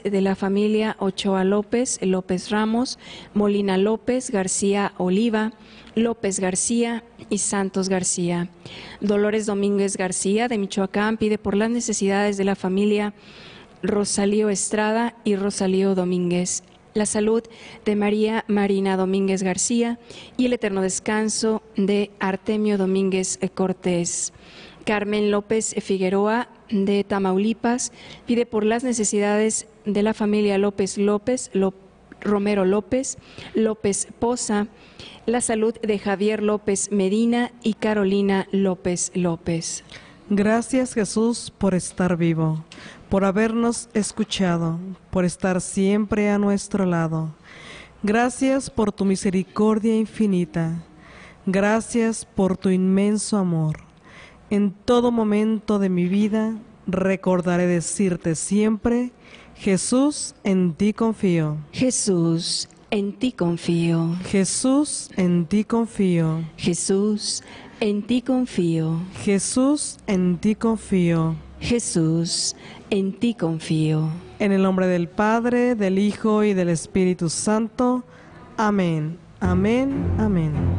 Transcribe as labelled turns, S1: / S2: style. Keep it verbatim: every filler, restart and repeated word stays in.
S1: de la familia Ochoa López, López Ramos, Molina López, García Oliva, López García y Santos García. Dolores Domínguez García de Michoacán pide por las necesidades de la familia Rosalío Estrada y Rosalío Domínguez, la salud de María Marina Domínguez García y el eterno descanso de Artemio Domínguez Cortés. Carmen López Figueroa de Tamaulipas pide por las necesidades de la familia López López, López Romero López, López Poza, la salud de Javier López Medina y Carolina López López.
S2: Gracias, Jesús, por estar vivo, por habernos escuchado, por estar siempre a nuestro lado. Gracias por tu misericordia infinita. Gracias por tu inmenso amor. En todo momento de mi vida recordaré decirte siempre: Jesús, en ti confío.
S1: Jesús, en ti confío.
S2: Jesús, en ti confío.
S1: Jesús, en ti confío.
S2: Jesús, en ti confío.
S1: Jesús, en ti confío.
S2: En el nombre del Padre, del Hijo y del Espíritu Santo. Amén. Amén. Amén.